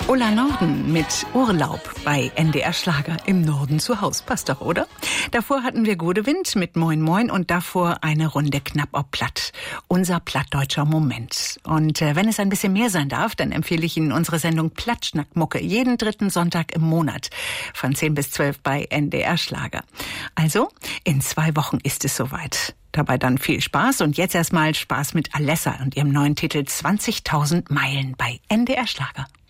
Ulla Norden mit Urlaub bei NDR Schlager im Norden zu Haus. Passt doch, oder? Davor hatten wir Godewind mit Moin Moin und davor eine Runde knapp ob platt. Unser plattdeutscher Moment. Und wenn es ein bisschen mehr sein darf, dann empfehle ich Ihnen unsere Sendung Plattschnackmucke jeden 3. Sonntag im Monat von 10 bis 12 bei NDR Schlager. Also, in 2 Wochen ist es soweit. Dabei dann viel Spaß und jetzt erstmal Spaß mit Alessa und ihrem neuen Titel 20.000 Meilen bei NDR Schlager.